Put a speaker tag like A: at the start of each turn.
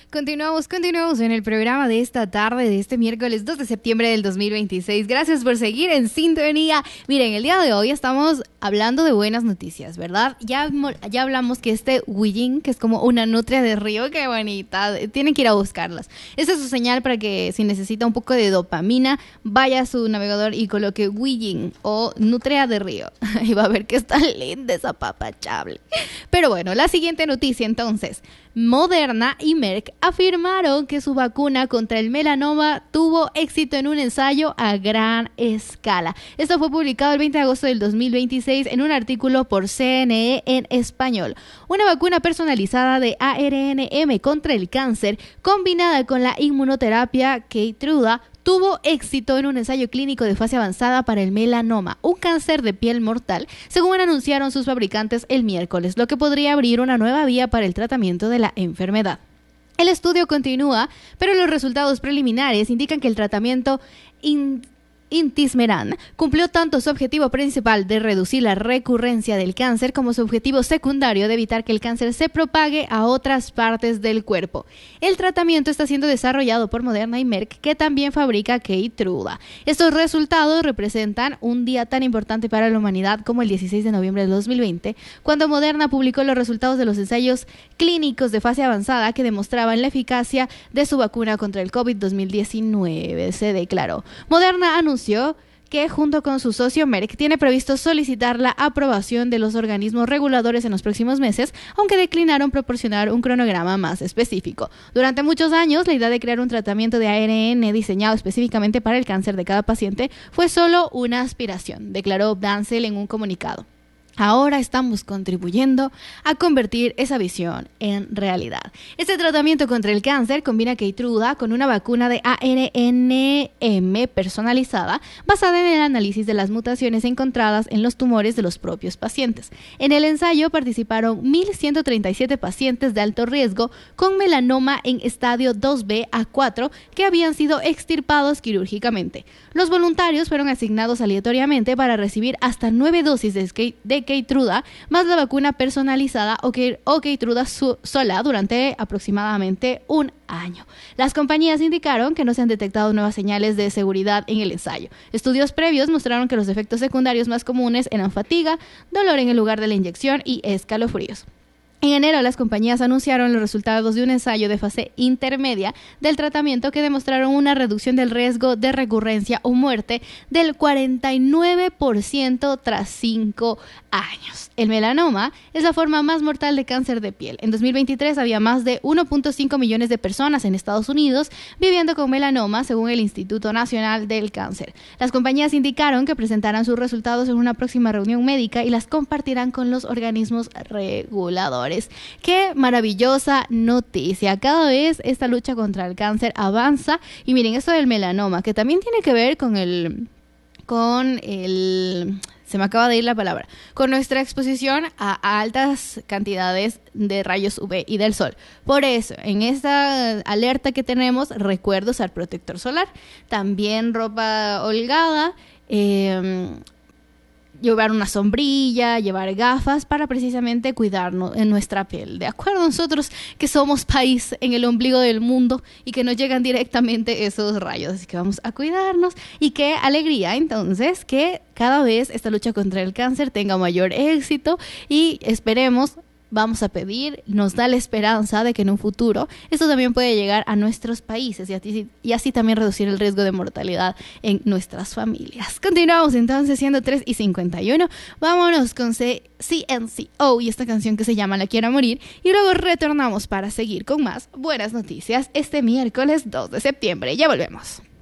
A: Continuamos en el programa de esta tarde, de este miércoles 2 de septiembre del 2026. Gracias por seguir en sintonía. Miren, el día de hoy estamos hablando de buenas noticias, ¿verdad? Ya hablamos que este Huillín, que es como una nutria de río, qué bonita, tienen que ir a buscarlas. Esta es su señal para que si necesita un poco de dopamina, vaya a su navegador y coloque Huillín o nutria de río. Y va a ver que está linda esa papachable. Pero bueno, la siguiente noticia entonces. Moderna y Merck afirmaron que su vacuna contra el melanoma tuvo éxito en un ensayo a gran escala. Esto fue publicado el 20 de agosto del 2026 en un artículo por CNE en español. Una vacuna personalizada de ARNM contra el cáncer combinada con la inmunoterapia Keytruda tuvo éxito en un ensayo clínico de fase avanzada para el melanoma, un cáncer de piel mortal, según anunciaron sus fabricantes el miércoles, lo que podría abrir una nueva vía para el tratamiento de la enfermedad. El estudio continúa, pero los resultados preliminares indican que el tratamiento Intismeran cumplió tanto su objetivo principal de reducir la recurrencia del cáncer como su objetivo secundario de evitar que el cáncer se propague a otras partes del cuerpo. El tratamiento está siendo desarrollado por Moderna y Merck, que también fabrica Keytruda. Estos resultados representan un día tan importante para la humanidad como el 16 de noviembre de 2020, cuando Moderna publicó los resultados de los ensayos clínicos de fase avanzada que demostraban la eficacia de su vacuna contra el COVID-19, se declaró. Moderna anunció que junto con su socio Merck tiene previsto solicitar la aprobación de los organismos reguladores en los próximos meses, aunque declinaron proporcionar un cronograma más específico. Durante muchos años, la idea de crear un tratamiento de ARN diseñado específicamente para el cáncer de cada paciente fue solo una aspiración, declaró Dancel en un comunicado. Ahora estamos contribuyendo a convertir esa visión en realidad. Este tratamiento contra el cáncer combina Keytruda con una vacuna de ARNM personalizada basada en el análisis de las mutaciones encontradas en los tumores de los propios pacientes. En el ensayo participaron 1.137 pacientes de alto riesgo con melanoma en estadio 2B a 4 que habían sido extirpados quirúrgicamente. Los voluntarios fueron asignados aleatoriamente para recibir hasta 9 dosis de Keytruda más la vacuna personalizada o Keytruda sola durante aproximadamente un año. Las compañías indicaron que no se han detectado nuevas señales de seguridad en el ensayo. Estudios previos mostraron que los efectos secundarios más comunes eran fatiga, dolor en el lugar de la inyección y escalofríos. En enero, las compañías anunciaron los resultados de un ensayo de fase intermedia del tratamiento que demostraron una reducción del riesgo de recurrencia o muerte del 49% tras 5 años. El melanoma es la forma más mortal de cáncer de piel. En 2023 había más de 1.5 millones de personas en Estados Unidos viviendo con melanoma, según el Instituto Nacional del Cáncer. Las compañías indicaron que presentarán sus resultados en una próxima reunión médica y las compartirán con los organismos reguladores. Qué maravillosa noticia. Cada vez esta lucha contra el cáncer avanza. Y miren, esto del melanoma, que también tiene que ver con se me acaba de ir la palabra, con nuestra exposición a altas cantidades de rayos UV y del sol. Por eso, en esta alerta que tenemos, recuerdo usar protector solar, también ropa holgada, llevar una sombrilla, llevar gafas para precisamente cuidarnos en nuestra piel. De acuerdo, nosotros que somos país en el ombligo del mundo y que nos llegan directamente esos rayos. Así que vamos a cuidarnos y qué alegría entonces que cada vez esta lucha contra el cáncer tenga mayor éxito y esperemos. Vamos a pedir, nos da la esperanza de que en un futuro esto también puede llegar a nuestros países y así también reducir el riesgo de mortalidad en nuestras familias. Continuamos entonces siendo 3:51. Vámonos con CNCO y esta canción que se llama La Quiero Morir y luego retornamos para seguir con más buenas noticias este miércoles 2 de septiembre. Ya volvemos.